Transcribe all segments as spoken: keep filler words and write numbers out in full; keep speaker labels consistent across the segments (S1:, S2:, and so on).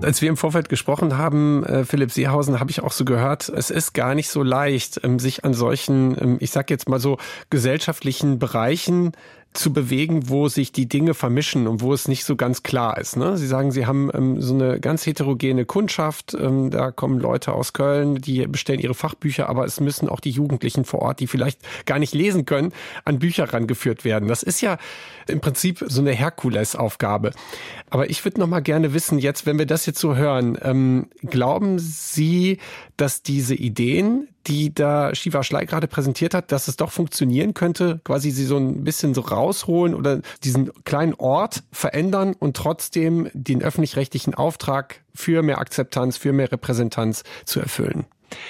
S1: Als wir im Vorfeld gesprochen haben, äh, Philipp Seehausen, habe ich auch so gehört, es ist gar nicht so leicht, ähm, sich an solchen, ähm, ich sag jetzt mal so, gesellschaftlichen Bereichen zu bewegen, wo sich die Dinge vermischen und wo es nicht so ganz klar ist. Ne? Sie sagen, Sie haben ähm, so eine ganz heterogene Kundschaft. Ähm, da kommen Leute aus Köln, die bestellen ihre Fachbücher, aber es müssen auch die Jugendlichen vor Ort, die vielleicht gar nicht lesen können, an Bücher rangeführt werden. Das ist ja im Prinzip so eine Herkulesaufgabe. Aber ich würde noch mal gerne wissen, jetzt, wenn wir das jetzt so hören, ähm, glauben Sie, dass diese Ideen, die da Shiva Schley gerade präsentiert hat, dass es doch funktionieren könnte, quasi sie so ein bisschen so rausholen oder diesen kleinen Ort verändern und trotzdem den öffentlich-rechtlichen Auftrag für mehr Akzeptanz, für mehr Repräsentanz zu erfüllen?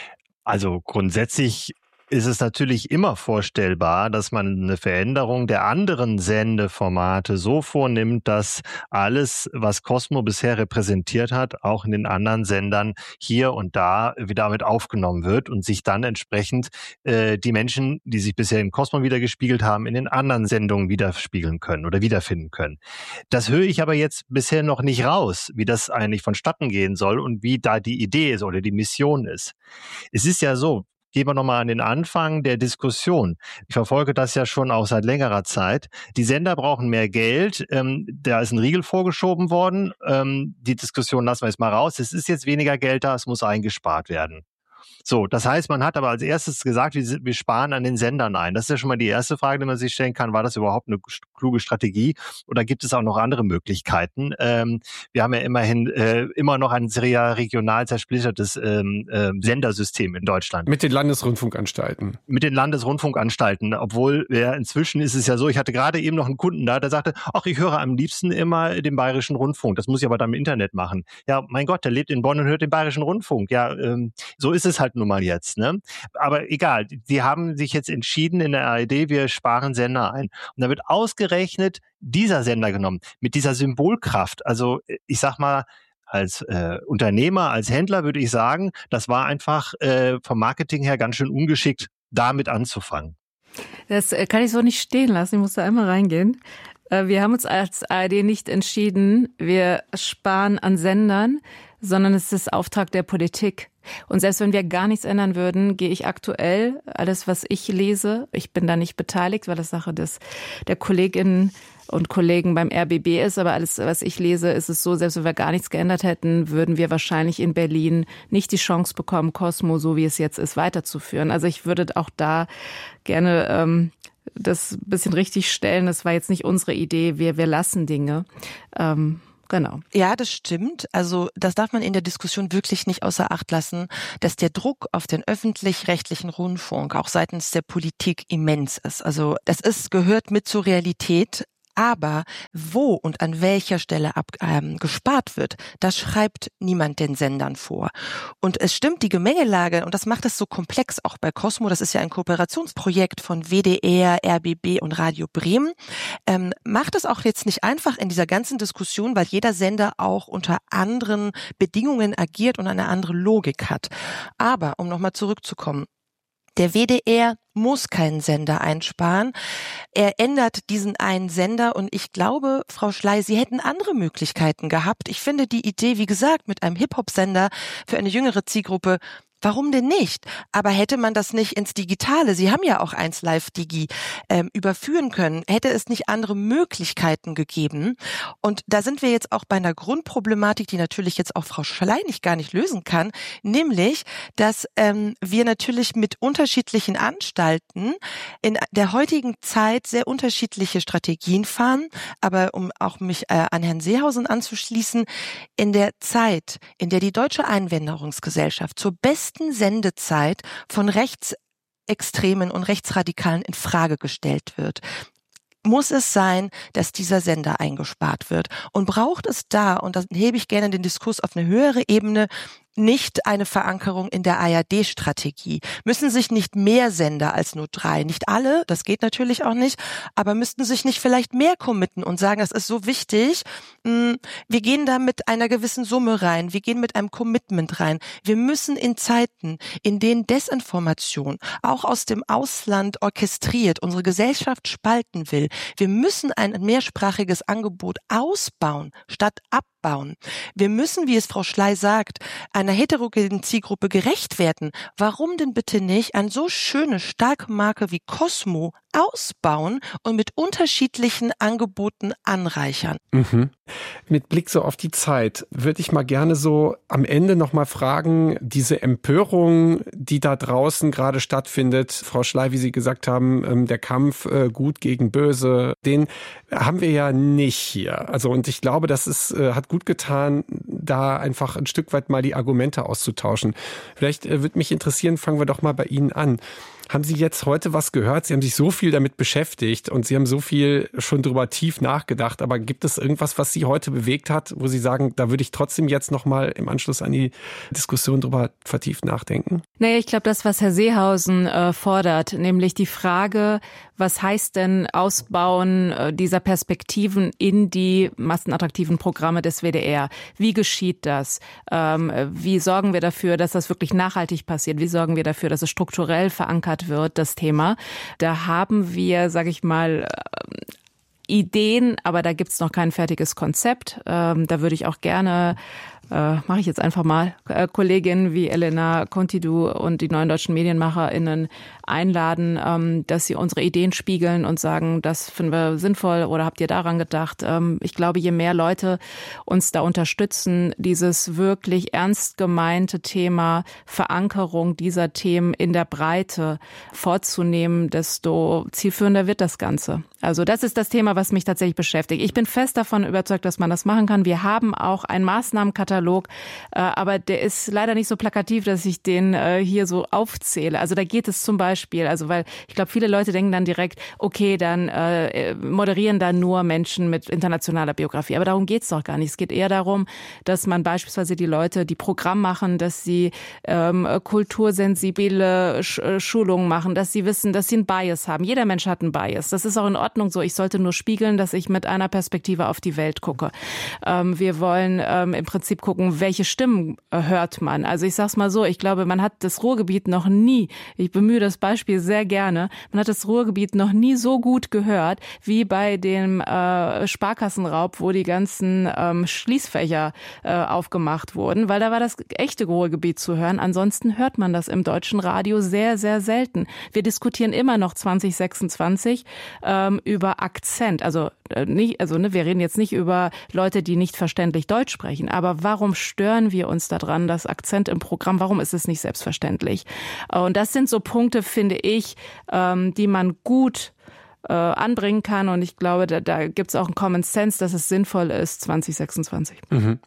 S2: Also grundsätzlich ist es natürlich immer vorstellbar, dass man eine Veränderung der anderen Sendeformate so vornimmt, dass alles, was Cosmo bisher repräsentiert hat, auch in den anderen Sendern hier und da wieder mit aufgenommen wird und sich dann entsprechend äh, die Menschen, die sich bisher in Cosmo wiedergespiegelt haben, in den anderen Sendungen widerspiegeln können oder wiederfinden können. Das höre ich aber jetzt bisher noch nicht raus, wie das eigentlich vonstatten gehen soll und wie da die Idee ist oder die Mission ist. Es ist ja so, gehen wir nochmal an den Anfang der Diskussion. Ich verfolge das ja schon auch seit längerer Zeit. Die Sender brauchen mehr Geld. Ähm, da ist ein Riegel vorgeschoben worden. Ähm, die Diskussion lassen wir jetzt mal raus. Es ist jetzt weniger Geld da, es muss eingespart werden. So, das heißt, man hat aber als erstes gesagt, wir, wir sparen an den Sendern ein. Das ist ja schon mal die erste Frage, die man sich stellen kann. War das überhaupt eine kluge Strategie oder gibt es auch noch andere Möglichkeiten? Ähm, wir haben ja immerhin äh, immer noch ein sehr regional zersplittertes ähm, äh, Sendersystem in Deutschland.
S1: Mit den Landesrundfunkanstalten.
S2: Mit den Landesrundfunkanstalten, obwohl ja, inzwischen ist es ja so, ich hatte gerade eben noch einen Kunden da, der sagte, ach, ich höre am liebsten immer den Bayerischen Rundfunk. Das muss ich aber dann im Internet machen. Ja, mein Gott, der lebt in Bonn und hört den Bayerischen Rundfunk. Ja, ähm, so ist es halt nun mal jetzt. Ne? Aber egal, die haben sich jetzt entschieden in der A R D, wir sparen Sender ein. Und da wird ausgerechnet dieser Sender genommen, mit dieser Symbolkraft. Also ich sag mal, als äh, Unternehmer, als Händler würde ich sagen, das war einfach äh, vom Marketing her ganz schön ungeschickt, damit anzufangen.
S3: Das kann ich so nicht stehen lassen, ich muss da einmal reingehen. Wir haben uns als A R D nicht entschieden, wir sparen an Sendern, sondern es ist Auftrag der Politik. Und selbst wenn wir gar nichts ändern würden, gehe ich aktuell, alles was ich lese, ich bin da nicht beteiligt, weil das Sache des, der Kolleginnen und Kollegen beim R B B ist, aber alles, was ich lese, ist es so, selbst wenn wir gar nichts geändert hätten, würden wir wahrscheinlich in Berlin nicht die Chance bekommen, Cosmo, so wie es jetzt ist, weiterzuführen. Also ich würde auch da gerne ähm, das ein bisschen richtig stellen. Das war jetzt nicht unsere Idee, wir, wir lassen Dinge. Ähm, Genau.
S4: Ja, das stimmt. Also das darf man in der Diskussion wirklich nicht außer Acht lassen, dass der Druck auf den öffentlich-rechtlichen Rundfunk auch seitens der Politik immens ist. Also das ist, gehört mit zur Realität. Aber wo und an welcher Stelle ab, ähm, gespart wird, das schreibt niemand den Sendern vor. Und es stimmt, die Gemengelage, und das macht es so komplex auch bei Cosmo, das ist ja ein Kooperationsprojekt von W D R, R B B und Radio Bremen, ähm, macht es auch jetzt nicht einfach in dieser ganzen Diskussion, weil jeder Sender auch unter anderen Bedingungen agiert und eine andere Logik hat. Aber, um nochmal zurückzukommen, der W D R muss keinen Sender einsparen. Er ändert diesen einen Sender und ich glaube, Frau Schley, Sie hätten andere Möglichkeiten gehabt. Ich finde die Idee, wie gesagt, mit einem Hip-Hop-Sender für eine jüngere Zielgruppe, warum denn nicht? Aber hätte man das nicht ins Digitale, Sie haben ja auch eins Live-Digi, ähm, überführen können, hätte es nicht andere Möglichkeiten gegeben? Und da sind wir jetzt auch bei einer Grundproblematik, die natürlich jetzt auch Frau Schley nicht gar nicht lösen kann, nämlich, dass ähm, wir natürlich mit unterschiedlichen Anstalten in der heutigen Zeit sehr unterschiedliche Strategien fahren. Aber um auch mich äh, an Herrn Seehausen anzuschließen, in der Zeit, in der die Deutsche Einwanderungsgesellschaft zur besten Sendezeit von Rechtsextremen und Rechtsradikalen in Frage gestellt wird, muss es sein, dass dieser Sender eingespart wird. Und braucht es da, und da hebe ich gerne den Diskurs auf eine höhere Ebene, nicht eine Verankerung in der A R D-Strategie. Müssen sich nicht mehr Sender als nur drei, nicht alle, das geht natürlich auch nicht, aber müssten sich nicht vielleicht mehr committen und sagen, das ist so wichtig, wir gehen da mit einer gewissen Summe rein, wir gehen mit einem Commitment rein. Wir müssen in Zeiten, in denen Desinformation auch aus dem Ausland orchestriert, unsere Gesellschaft spalten will, wir müssen ein mehrsprachiges Angebot ausbauen, statt abbauen. ausbauen. Wir müssen, wie es Frau Schley sagt, einer heterogenen Zielgruppe gerecht werden. Warum denn bitte nicht eine so schöne, starke Marke wie Cosmo ausbauen und mit unterschiedlichen Angeboten anreichern?
S1: Mhm. Mit Blick so auf die Zeit würde ich mal gerne so am Ende noch mal fragen, diese Empörung, die da draußen gerade stattfindet, Frau Schley, wie Sie gesagt haben, der Kampf gut gegen böse, den haben wir ja nicht hier. Also und ich glaube, das ist, hat gut getan, da einfach ein Stück weit mal die Argumente auszutauschen. Vielleicht würde mich interessieren, fangen wir doch mal bei Ihnen an. Haben Sie jetzt heute was gehört? Sie haben sich so viel damit beschäftigt und Sie haben so viel schon drüber tief nachgedacht. Aber gibt es irgendwas, was Sie heute bewegt hat, wo Sie sagen, da würde ich trotzdem jetzt noch mal im Anschluss an die Diskussion drüber vertieft nachdenken?
S3: Naja, ich glaube, das, was Herr Seehausen äh, fordert, nämlich die Frage, was heißt denn Ausbauen äh, dieser Perspektiven in die massenattraktiven Programme des W D R? Wie geschieht das? Ähm, wie sorgen wir dafür, dass das wirklich nachhaltig passiert? Wie sorgen wir dafür, dass es strukturell verankert wird, das Thema? Da haben wir, sage ich mal, Ideen, aber da gibt's noch kein fertiges Konzept. Ähm, da würde ich auch gerne äh, mache ich jetzt einfach mal, äh, Kolleginnen wie Elena Contidou und die neuen deutschen MedienmacherInnen einladen, ähm, dass sie unsere Ideen spiegeln und sagen, das finden wir sinnvoll oder habt ihr daran gedacht? Ähm, ich glaube, je mehr Leute uns da unterstützen, dieses wirklich ernst gemeinte Thema Verankerung dieser Themen in der Breite vorzunehmen, desto zielführender wird das Ganze. Also das ist das Thema, was mich tatsächlich beschäftigt. Ich bin fest davon überzeugt, dass man das machen kann. Wir haben auch einen Maßnahmenkatalog, äh, aber der ist leider nicht so plakativ, dass ich den äh, hier so aufzähle. Also da geht es zum Beispiel, also weil ich glaube, viele Leute denken dann direkt, okay, dann äh, moderieren da nur Menschen mit internationaler Biografie. Aber darum geht es doch gar nicht. Es geht eher darum, dass man beispielsweise die Leute, die Programm machen, dass sie ähm, kultursensible Sch- Schulungen machen, dass sie wissen, dass sie einen Bias haben. Jeder Mensch hat einen Bias. Das ist auch in Ordnung so. Ich sollte nur spiegeln, dass ich mit einer Perspektive auf die Welt gucke. Ähm, wir wollen ähm, im Prinzip gucken, welche Stimmen äh, hört man. Also ich sag's mal so, ich glaube, man hat das Ruhrgebiet noch nie, ich bemühe das Beispiel sehr gerne, man hat das Ruhrgebiet noch nie so gut gehört, wie bei dem äh, Sparkassenraub, wo die ganzen ähm, Schließfächer äh, aufgemacht wurden, weil da war das echte Ruhrgebiet zu hören. Ansonsten hört man das im deutschen Radio sehr, sehr selten. Wir diskutieren immer noch zwanzig sechsundzwanzig ähm, über Akzent. Also äh, nicht, also ne, wir reden jetzt nicht über Leute, die nicht verständlich Deutsch sprechen. Aber warum stören wir uns daran, das Akzent im Programm? Warum ist es nicht selbstverständlich? Und das sind so Punkte, finde ich, ähm, die man gut äh, anbringen kann. Und ich glaube, da, da gibt es auch einen Common Sense, dass es sinnvoll ist, zwanzig sechsundzwanzig.
S1: Mhm.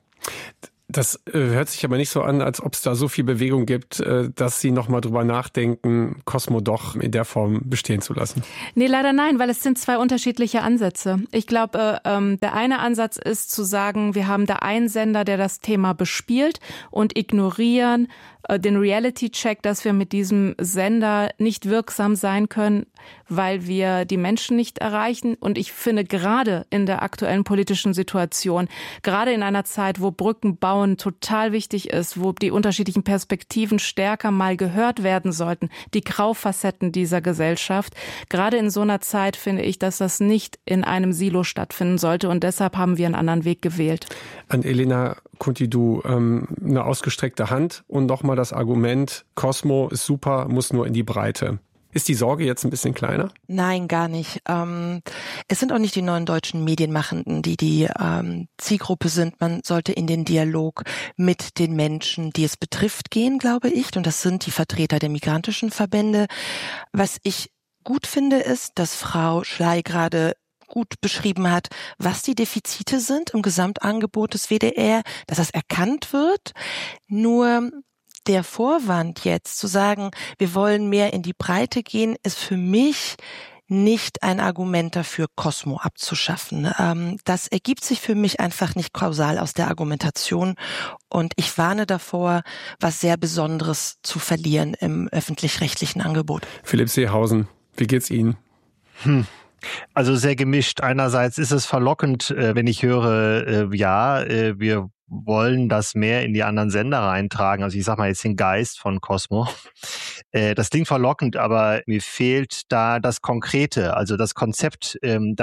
S1: Das äh, hört sich aber nicht so an, als ob es da so viel Bewegung gibt, äh, dass Sie noch mal drüber nachdenken, Cosmo doch in der Form bestehen zu lassen.
S3: Nee, leider nein, weil es sind zwei unterschiedliche Ansätze. Ich glaube, äh, ähm, der eine Ansatz ist zu sagen, wir haben da einen Sender, der das Thema bespielt und ignorieren äh, den Reality-Check, dass wir mit diesem Sender nicht wirksam sein können, weil wir die Menschen nicht erreichen. Und ich finde, gerade in der aktuellen politischen Situation, gerade in einer Zeit, wo Brücken bauen total wichtig ist, wo die unterschiedlichen Perspektiven stärker mal gehört werden sollten, die Graufacetten dieser Gesellschaft. Gerade in so einer Zeit finde ich, dass das nicht in einem Silo stattfinden sollte und deshalb haben wir einen anderen Weg gewählt.
S1: An Elena Contidou, ähm, eine ausgestreckte Hand und nochmal das Argument, Cosmo ist super, muss nur in die Breite. Ist die Sorge jetzt ein bisschen kleiner?
S4: Nein, gar nicht. Ähm, es sind auch nicht die neuen deutschen Medienmachenden, die die ähm, Zielgruppe sind. Man sollte in den Dialog mit den Menschen, die es betrifft, gehen, glaube ich. Und das sind die Vertreter der migrantischen Verbände. Was ich gut finde, ist, dass Frau Schley gerade gut beschrieben hat, was die Defizite sind im Gesamtangebot des W D R, dass das erkannt wird. Nur der Vorwand jetzt zu sagen, wir wollen mehr in die Breite gehen, ist für mich nicht ein Argument dafür, Cosmo abzuschaffen. Ähm, das ergibt sich für mich einfach nicht kausal aus der Argumentation und ich warne davor, was sehr Besonderes zu verlieren im öffentlich-rechtlichen Angebot.
S1: Philipp Seehausen, wie geht's Ihnen?
S2: Hm. Also sehr gemischt. Einerseits ist es verlockend, wenn ich höre, ja, wir wollen das mehr in die anderen Sender reintragen. Also ich sag mal jetzt den Geist von Cosmo. Das klingt verlockend, aber mir fehlt da das Konkrete, also das Konzept. Da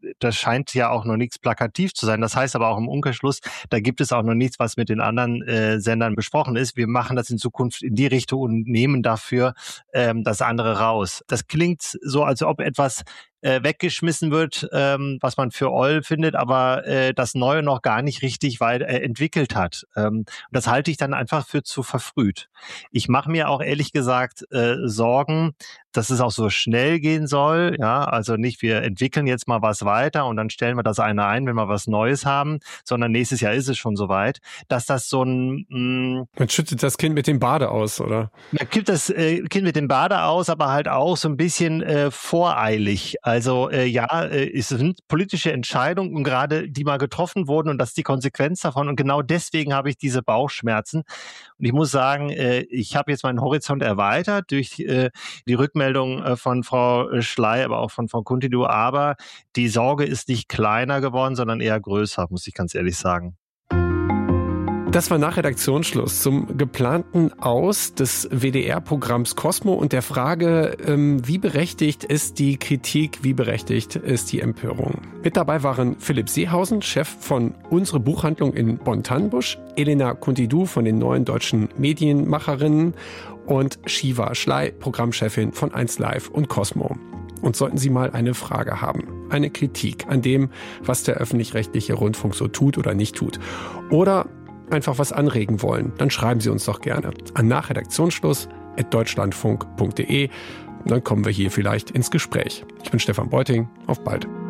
S2: das scheint ja auch noch nichts plakativ zu sein. Das heißt aber auch im Umkehrschluss, da gibt es auch noch nichts, was mit den anderen äh, Sendern besprochen ist. Wir machen das in Zukunft in die Richtung und nehmen dafür ähm, das andere raus. Das klingt so, als ob etwas äh, weggeschmissen wird, ähm, was man für oll findet, aber äh, das Neue noch gar nicht richtig weit äh, entwickelt hat. Ähm, das halte ich dann einfach für zu verfrüht. Ich mache mir auch ehrlich gesagt äh, Sorgen, dass es auch so schnell gehen soll. Ja, also nicht, wir entwickeln jetzt mal was weiter und dann stellen wir das eine ein, wenn wir was Neues haben, sondern nächstes Jahr ist es schon soweit, dass das so ein... Mh,
S1: Man schüttet das Kind mit dem Bade aus, oder?
S2: Man kippt das äh, Kind mit dem Bade aus, aber halt auch so ein bisschen äh, voreilig. Also äh, ja, äh, es sind politische Entscheidungen und gerade die mal getroffen wurden und das ist die Konsequenz davon. Und genau deswegen habe ich diese Bauchschmerzen. Und ich muss sagen, äh, ich habe jetzt meinen Horizont erweitert durch äh, die Rückmeldung äh, von Frau Schley, aber auch von Frau Kuntidu. Aber die Sorge ist nicht kleiner geworden, sondern eher größer, muss ich ganz ehrlich sagen.
S1: Das war nach Redaktionsschluss zum geplanten Aus des W D R-Programms Cosmo und der Frage, wie berechtigt ist die Kritik, wie berechtigt ist die Empörung. Mit dabei waren Philipp Seehausen, Chef von Unsere Buchhandlung in Bonn-Tannenbusch, Elena Kuntidu von den Neuen Deutschen Medienmacherinnen und Shiva Schley, Programmchefin von eins Live und Cosmo. Und sollten Sie mal eine Frage haben, eine Kritik an dem, was der öffentlich-rechtliche Rundfunk so tut oder nicht tut, oder einfach was anregen wollen, dann schreiben Sie uns doch gerne an nachredaktionsschluss at deutschlandfunk punkt de. Dann kommen wir hier vielleicht ins Gespräch. Ich bin Stefan Beuting. Auf bald.